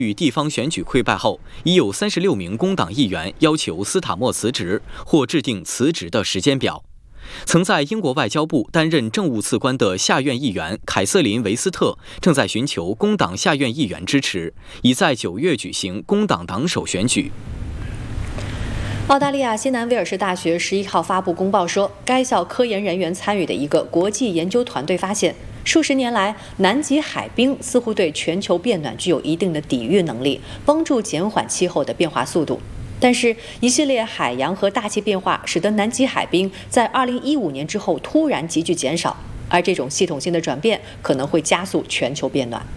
与地方选举溃败后，已有36名工党议员要求斯塔默辞职或制定辞职的时间表。曾在英国外交部担任政务次官的下院议员凯瑟琳·维斯特正在寻求工党下院议员支持，已在9月举行工党党首选举。 澳大利亚西南威尔士大学11号发布公报说，该校科研人员参与的一个国际研究团队发现，数十年来，南极海冰似乎对全球变暖具有一定的抵御能力，帮助减缓气候的变化速度。但是，一系列海洋和大气变化使得南极海冰在2015年之后突然急剧减少，而这种系统性的转变可能会加速全球变暖。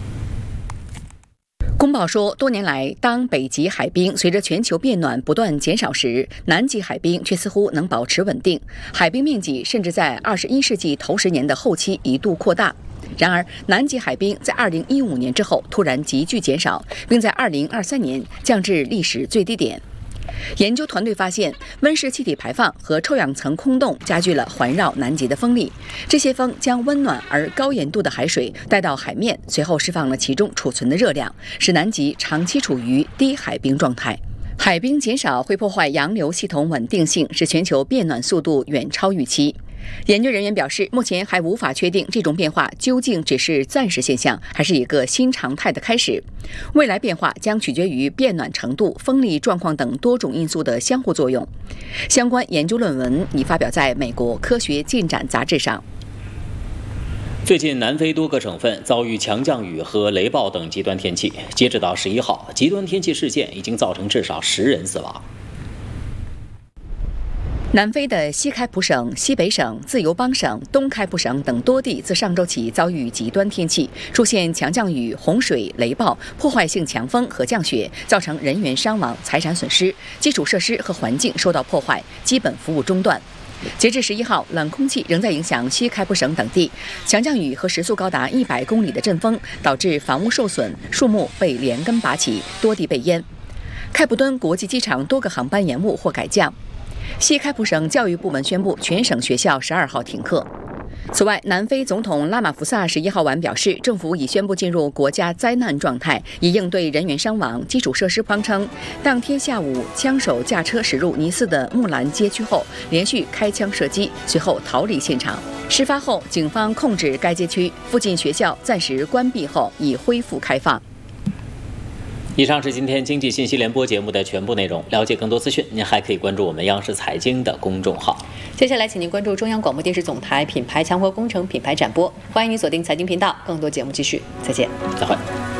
公报说，多年来，当北极海冰随着全球变暖不断减少时，南极海冰却似乎能保持稳定，海冰面积甚至在21世纪头10年的后期一度扩大。然而，南极海冰在2015年之后突然急剧减少，并在2023年降至历史最低点。研究团队发现，温室气体排放和臭氧层空洞加剧了环绕南极的风力，这些风将温暖而高盐度的海水带到海面，随后释放了其中储存的热量，使南极长期处于低海冰状态。海冰减少会破坏洋流系统稳定性，使全球变暖速度远超预期。研究人员表示，目前还无法确定这种变化究竟只是暂时现象，还是一个新常态的开始。未来变化将取决于变暖程度、风力状况等多种因素的相互作用。相关研究论文已发表在美国科学进展杂志上。 最近，南非多个省份遭遇强降雨和雷暴等极端天气。截止到11号，极端天气事件已经造成至少10人死亡。 南非的西开普省、西北省、自由邦省、东开普省等多地自上周起遭遇极端天气，出现强降雨、洪水、雷暴、破坏性强风和降雪，造成人员伤亡、财产损失，基础设施和环境受到破坏，基本服务中断。截至11号，冷空气仍在影响西开普省等地，强降雨和时速高达100公里的阵风导致房屋受损，树木被连根拔起，多地被淹。开普敦国际机场多个航班延误或改降。西开普省教育部门宣布，全省学校12号停课。此外，南非总统拉马福萨11号晚表示，政府已宣布进入国家灾难状态，以应对人员伤亡、基础设施方称，当天下午，枪手驾车驶入尼斯的木兰街区后，连续开枪射击，随后逃离现场。事发后，警方控制该街区，附近学校暂时关闭后已恢复开放。 以上是今天经济信息联播节目的全部内容。了解更多资讯，您还可以关注我们央视财经的公众号。 接下来，请您关注中央广播电视总台品牌强国工程品牌展播。欢迎您锁定财经频道，更多节目继续。再见， 再会。